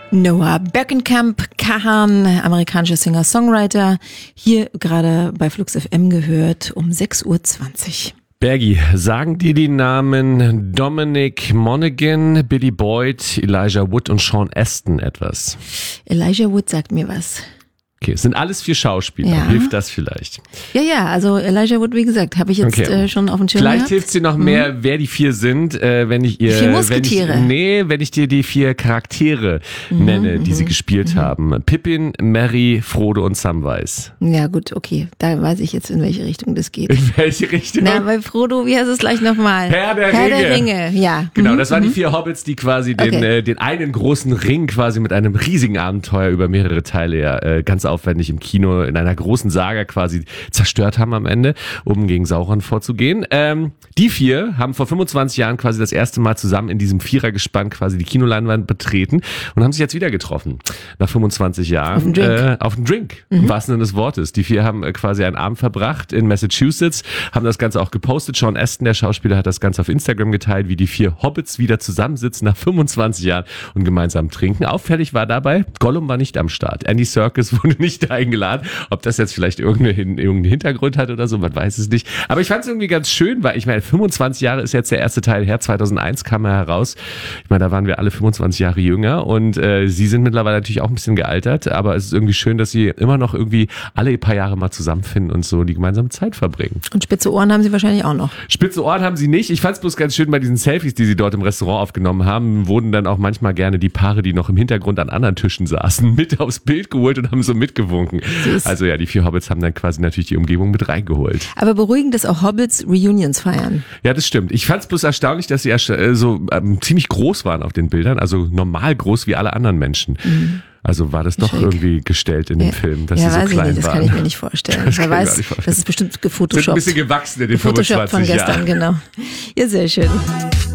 Noah Berkenkamp, Kahan, amerikanischer Singer-Songwriter, hier gerade bei Flux FM gehört um 6.20 Uhr. Bergi, sagen dir die Namen Dominic Monaghan, Billy Boyd, Elijah Wood und Sean Astin etwas? Elijah Wood sagt mir was. Okay, es sind alles 4 Schauspieler. Ja. Hilft das vielleicht? Ja, also Elijah Wood, wie gesagt, habe ich jetzt schon auf dem Schirm Vielleicht gehabt. hilft dir noch mehr, wer die 4 sind, wenn ich ihr, 4 Musketiere. wenn ich dir die 4 Charaktere nenne, die sie gespielt haben. Pippin, Merry, Frodo und Samwise. Ja gut, okay, da weiß ich jetzt, in welche Richtung das geht. In welche Richtung? Na, bei Frodo, wie heißt es gleich nochmal? Herr der Ringe, ja. Genau, das waren die 4 Hobbits, die quasi den einen großen Ring quasi mit einem riesigen Abenteuer über mehrere Teile ja ganz aufwendig im Kino in einer großen Saga quasi zerstört haben am Ende, um gegen Sauron vorzugehen. Die 4 haben vor 25 Jahren quasi das erste Mal zusammen in diesem Vierergespann quasi die Kinoleinwand betreten und haben sich jetzt wieder getroffen. Nach 25 Jahren. Auf einen Drink. Im wahrsten Sinne des Wortes. Die 4 haben quasi einen Abend verbracht in Massachusetts, haben das Ganze auch gepostet. Sean Astin, der Schauspieler, hat das Ganze auf Instagram geteilt, wie die 4 Hobbits wieder zusammensitzen nach 25 Jahren und gemeinsam trinken. Auffällig war dabei, Gollum war nicht am Start. Andy Serkis wurde nicht eingeladen. Ob das jetzt vielleicht irgendeinen Hintergrund hat oder so, man weiß es nicht. Aber ich fand es irgendwie ganz schön, weil ich meine, 25 Jahre ist jetzt der erste Teil her. 2001 kam er heraus. Ich meine, da waren wir alle 25 Jahre jünger und sie sind mittlerweile natürlich auch ein bisschen gealtert, aber es ist irgendwie schön, dass sie immer noch irgendwie alle paar Jahre mal zusammenfinden und so die gemeinsame Zeit verbringen. Und spitze Ohren haben sie wahrscheinlich auch noch. Spitze Ohren haben sie nicht. Ich fand es bloß ganz schön bei diesen Selfies, die sie dort im Restaurant aufgenommen haben, wurden dann auch manchmal gerne die Paare, die noch im Hintergrund an anderen Tischen saßen, mit aufs Bild geholt und haben so mitgewunken. Also ja, die 4 Hobbits haben dann quasi natürlich die Umgebung mit reingeholt. Aber beruhigend, dass auch Hobbits Reunions feiern. Ja, das stimmt. Ich fand es bloß erstaunlich, dass sie ziemlich groß waren auf den Bildern, also normal groß wie alle anderen Menschen. Also war das doch irgendwie gestellt in dem Film, dass sie so klein waren. Das kann ich mir nicht vorstellen. Wer weiß, das ist bestimmt gefotoshoppt. Sind ein bisschen gewachsen in den Photoshop 25 von gestern, Jahren. genau. Ja, sehr schön.